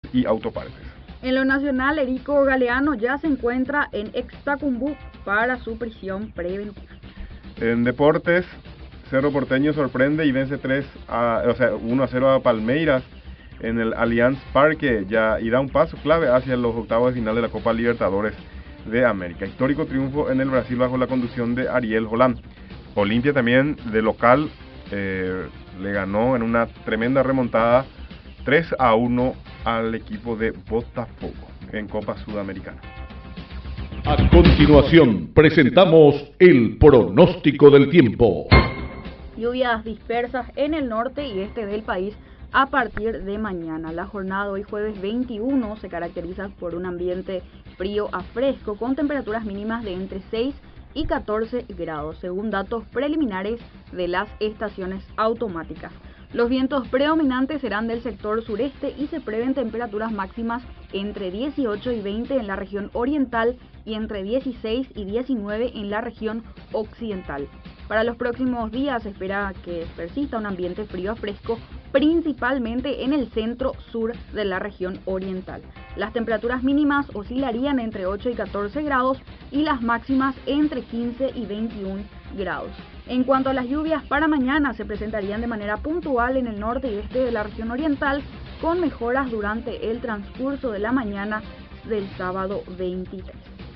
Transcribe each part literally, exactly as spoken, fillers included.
y autopartes. En lo nacional, Erico Galeano ya se encuentra en Extacumbú para su prisión preventiva. En deportes, Cerro Porteño sorprende y vence tres a, o sea, uno a cero a Palmeiras en el Allianz Parque ya, y da un paso clave hacia los octavos de final de la Copa Libertadores de América. Histórico triunfo en el Brasil bajo la conducción de Ariel Holland. Olimpia también de local eh, le ganó en una tremenda remontada tres a uno al equipo de Botafogo en Copa Sudamericana. A continuación presentamos el pronóstico del tiempo. Lluvias dispersas en el norte y este del país a partir de mañana. La jornada de hoy jueves veintiuno se caracteriza por un ambiente frío a fresco con temperaturas mínimas de entre seis y catorce grados, según datos preliminares de las estaciones automáticas. Los vientos predominantes serán del sector sureste y se prevén temperaturas máximas entre dieciocho y veinte en la región oriental y entre dieciséis y diecinueve en la región occidental. Para los próximos días se espera que persista un ambiente frío a fresco, principalmente en el centro-sur de la región oriental. Las temperaturas mínimas oscilarían entre ocho y catorce grados y las máximas entre quince y veintiún grados. En cuanto a las lluvias, para mañana se presentarían de manera puntual en el norte y este de la región oriental, con mejoras durante el transcurso de la mañana del sábado veintitrés.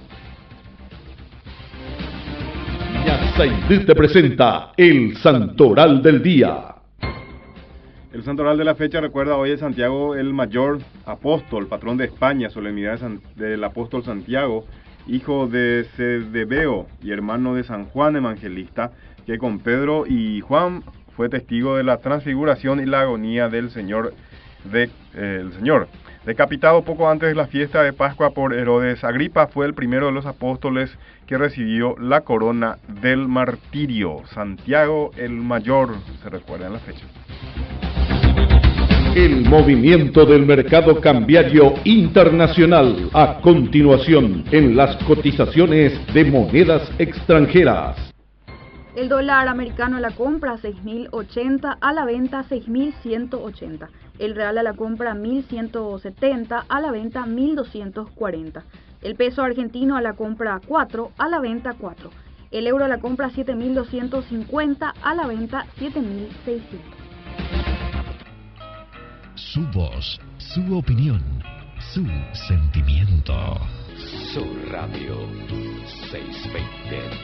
Yasaindí te presenta el Santoral del Día. El santoral de la fecha recuerda hoy a Santiago el Mayor, apóstol, patrón de España, solemnidad del apóstol Santiago, hijo de Cedebeo y hermano de San Juan Evangelista, que con Pedro y Juan fue testigo de la transfiguración y la agonía del Señor, de, eh, el Señor. Decapitado poco antes de la fiesta de Pascua por Herodes Agripa, fue el primero de los apóstoles que recibió la corona del martirio. Santiago el Mayor, se recuerda en la fecha. El movimiento del mercado cambiario internacional. A continuación, en las cotizaciones de monedas extranjeras. El dólar americano a la compra seis mil ochenta, a la venta seis mil ciento ochenta. El real a la compra mil ciento setenta, a la venta mil doscientos cuarenta. El peso argentino a la compra cuatro, a la venta cuatro. El euro a la compra siete mil doscientos cincuenta, a la venta siete mil seiscientos. Su voz, su opinión, su sentimiento. Su radio seiscientos veinte.